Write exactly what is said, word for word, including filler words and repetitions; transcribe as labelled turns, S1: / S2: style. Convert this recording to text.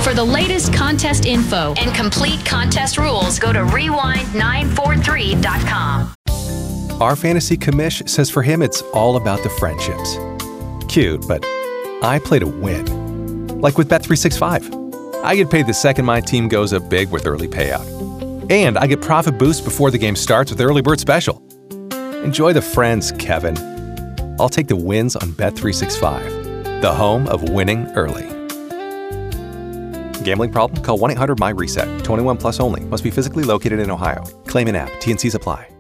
S1: For the latest contest info and complete contest rules, go to rewind nine four three dot com.
S2: Our fantasy commish says for him it's all about the friendships. Cute, but I play to win. Like with Bet three sixty-five. I get paid the second my team goes up big with early payout. And I get profit boost before the game starts with Early Bird Special. Enjoy the friends, Kevin. I'll take the wins on Bet three sixty-five, the home of winning early. Gambling problem? Call one eight hundred M Y RESET. twenty-one plus only. Must be physically located in Ohio. Claim in app. T N Cs apply.